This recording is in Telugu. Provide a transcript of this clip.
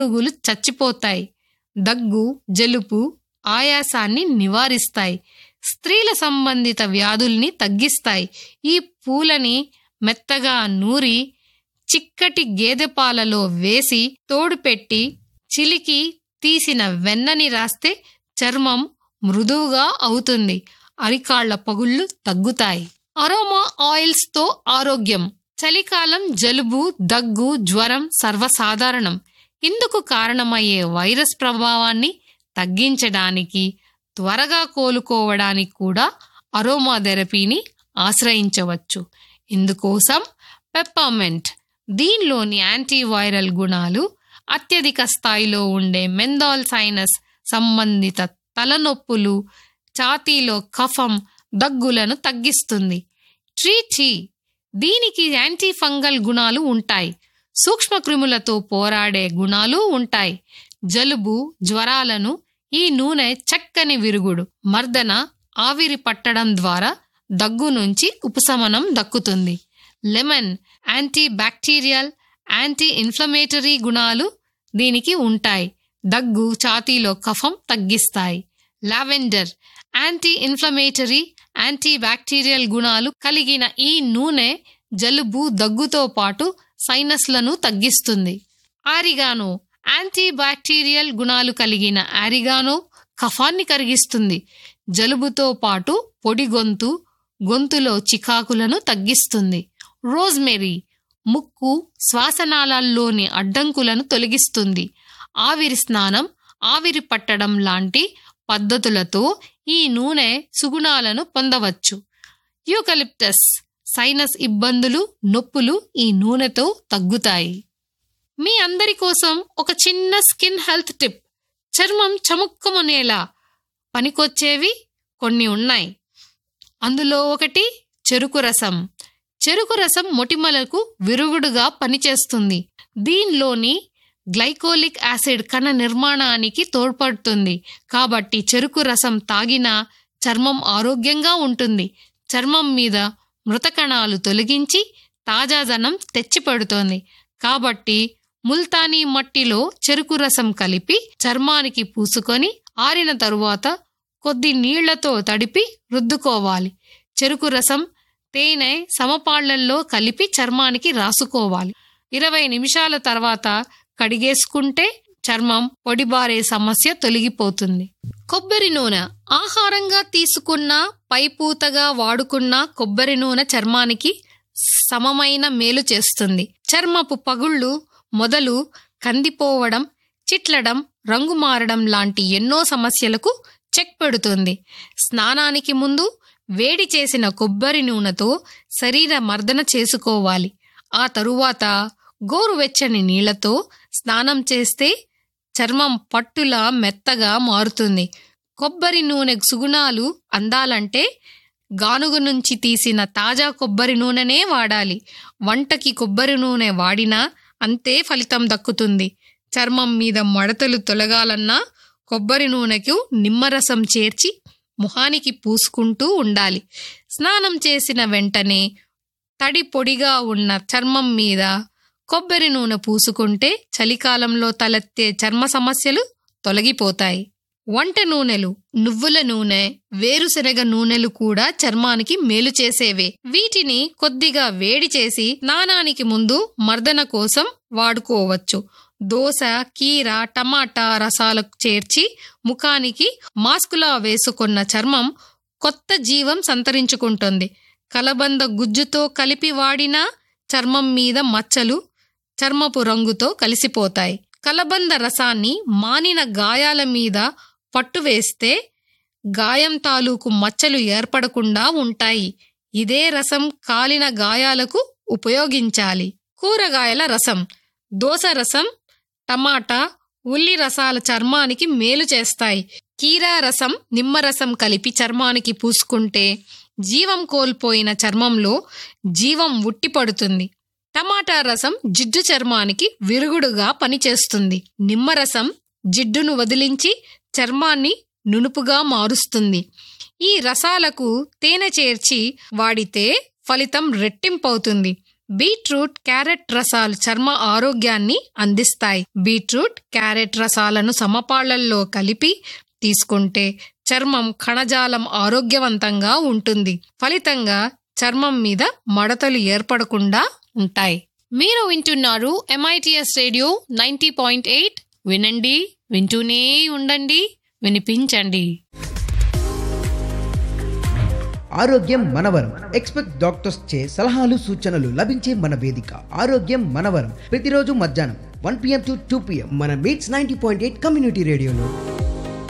పురుగులు చచ్చిపోతాయి. దగ్గు, జలుబు, ఆయాసాన్ని నివారిస్తాయి. స్త్రీల సంబంధిత వ్యాధుల్ని తగ్గిస్తాయి. ఈ పూలని మెత్తగా నూరి చిక్కటి గేదె పాలలో వేసి తోడుపెట్టి చిలికి తీసిన వెన్నని రాస్తే చర్మం మృదువుగా అవుతుంది. అరికాళ్ల పగుళ్లు తగ్గుతాయి. అరోమా ఆయిల్స్ తో ఆరోగ్యం. చలికాలం జలుబు, దగ్గు, జ్వరం సర్వసాధారణం. ఇందుకు కారణమయ్యే వైరస్ ప్రభావాన్ని తగ్గించడానికి, త్వరగా కోలుకోవడానికి కూడా అరోమా థెరపీని ఆశ్రయించవచ్చు. ఇందుకోసం పెప్పర్మెంట్, దీనిలోని యాంటీవైరల్ గుణాలు అత్యధిక స్థాయిలో ఉండే మెంథాల్ సైనస్ సంబంధిత తలనొప్పులు, ఛాతీలో కఫం, దగ్గులను తగ్గిస్తుంది. ట్రీ, దీనికి యాంటీ ఫంగల్ గుణాలు ఉంటాయి. సూక్ష్మక్రిములతో పోరాడే గుణాలు ఉంటాయి. జలుబు, జ్వరాలను ఈ నూనె చక్కని విరుగుడు. మర్దన, ఆవిరి పట్టడం ద్వారా దగ్గు నుంచి ఉపశమనం దక్కుతుంది. Lemon, anti bacterial, anti inflammatory గుణాలు దీనికి ఉంటాయి. దగ్గు, ఛాతీలో కఫం తగ్గిస్తాయి. Lavender, anti inflammatory, anti bacterial గుణాలు కలిగిన ఈ నూనె జలుబు, దగ్గుతో పాటు సైనస్లను తగ్గిస్తుంది. ఆరిగానో, యాంటీ బ్యాక్టీరియల్ గుణాలు కలిగిన ఆరిగానో కఫాన్ని కరిగిస్తుంది. జలుబుతో పాటు పొడి గొంతు, గొంతులో చికాకులను తగ్గిస్తుంది. రోజ్మెరీ, ముక్కు, శ్వాసనాళాల్లోని అడ్డంకులను తొలగిస్తుంది. ఆవిరి స్నానం, ఆవిరి పట్టడం లాంటి పద్ధతులతో ఈ నూనె సుగుణాలను పొందవచ్చు. యూకలిప్టస్, సైనస్ ఇబ్బందులు, నొప్పులు ఈ నూనెతో తగ్గుతాయి. మీ అందరి కోసం ఒక చిన్న స్కిన్ హెల్త్ టిప్. చర్మం చముక్కుమనేలా పనికొచ్చేవి కొన్ని ఉన్నాయి. అందులో ఒకటి చెరుకు రసం. చెరుకు రసం మొటిమలకు విరుగుడుగా పనిచేస్తుంది. దీనిలోని గ్లైకోలిక్ యాసిడ్ కణ నిర్మాణానికి తోడ్పడుతుంది. కాబట్టి చెరుకు రసం తాగినా చర్మం ఆరోగ్యంగా ఉంటుంది. చర్మం మీద మృత కణాలు తొలగించి తాజాదనం తెచ్చిపెడుతోంది. కాబట్టి ముల్తానీ మట్టిలో చెరుకు రసం కలిపి చర్మానికి పూసుకొని ఆరిన తరువాత కొద్ది నీళ్లతో తడిపి రుద్దుకోవాలి. చెరుకు రసం, తేనె సమపాళ్లల్లో కలిపి చర్మానికి రాసుకోవాలి. 20 నిమిషాల తర్వాత కడిగేసుకుంటే చర్మం పొడిబారే సమస్య తొలగిపోతుంది. కొబ్బరి నూనె. ఆహారంగా తీసుకున్న, పైపూతగా వాడుకున్న కొబ్బరి నూనె చర్మానికి సమమైన మేలు చేస్తుంది. చర్మపు పగుళ్లు మొదలు కందిపోవడం, చిట్లడం, రంగు మారడం లాంటి ఎన్నో సమస్యలకు చెక్ పెడుతుంది. స్నానానికి ముందు వేడి చేసిన కొబ్బరి నూనెతో శరీర మర్దన చేసుకోవాలి. ఆ తరువాత గోరువెచ్చని నీళ్లతో స్నానం చేస్తే చర్మం పట్టులా మెత్తగా మారుతుంది. కొబ్బరి నూనె సుగుణాలు అందాలంటే గానుగ నుంచి తీసిన తాజా కొబ్బరి నూనెనే వాడాలి. వంటకి కొబ్బరి నూనె వాడినా అంతే ఫలితం దక్కుతుంది. చర్మం మీద మడతలు తొలగాలన్నా కొబ్బరి నూనెకు నిమ్మరసం చేర్చి ముఖానికి పూసుకుంటూ ఉండాలి. స్నానం చేసిన వెంటనే తడి పొడిగా ఉన్న చర్మం మీద కొబ్బరి నూనె పూసుకుంటే చలికాలంలో తలెత్తే చర్మ సమస్యలు తొలగిపోతాయి. వంట నూనెలు. నువ్వుల నూనె, వేరుశెనగ నూనెలు కూడా చర్మానికి మేలు చేసేవే. వీటిని కొద్దిగా వేడి చేసి స్నానానికి ముందు మర్దన కోసం వాడుకోవచ్చు. దోస, కీర, టమాటా రసాలకు చేర్చి ముఖానికి మాస్కులా వేసుకున్న చర్మం కొత్త జీవం సంతరించుకుంటుంది. కలబంద గుజ్జుతో కలిపి వాడినా చర్మం మీద మచ్చలు చర్మపు రంగుతో కలిసిపోతాయి. కలబంద రసాన్ని మానిన గాయాల మీద పట్టు వేస్తే గాయం తాలూకు మచ్చలు ఏర్పడకుండా ఉంటాయి. ఇదే రసం కాలిన గాయాలకు ఉపయోగించాలి. కూరగాయల రసం. దోస రసం, టమాటా, ఉల్లి రసాల చర్మానికి మేలు చేస్తాయి. కీరా రసం, నిమ్మరసం కలిపి చర్మానికి పూసుకుంటే జీవం కోల్పోయిన చర్మంలో జీవం ఉట్టిపడుతుంది. టమాటా రసం జిడ్డు చర్మానికి విరుగుడుగా పనిచేస్తుంది. నిమ్మరసం జిడ్డును వదిలించి చర్మాన్ని నునుపుగా మారుస్తుంది. ఈ రసాలకు తేనె చేర్చి వాడితే ఫలితం రెట్టింపవుతుంది. బీట్రూట్, క్యారెట్ రసాలు చర్మ ఆరోగ్యాన్ని అందిస్తాయి. బీట్రూట్, క్యారెట్ రసాలను సమపాళ్లలో కలిపి తీసుకుంటే చర్మం కణజాలం ఆరోగ్యవంతంగా ఉంటుంది. ఫలితంగా చర్మం మీద మడతలు ఏర్పడకుండా ఉంటాయి. మీరు వింటున్నారు MITS రేడియో 90.8. వినండి, వింటూనే ఉండండి, వినిపించండి. ఆరోగ్యం మనవరం. ఎక్స్పెక్ట్ డాక్టర్స్ చే సలహాలు సూచనలు లభించే మన వేదిక ఆరోగ్యం మనవరం. ప్రతిరోజు మధ్యాహ్నం 1 PM to 2 PM మన మీట్స్ 90.8 కమ్యూనిటీ రేడియోలో.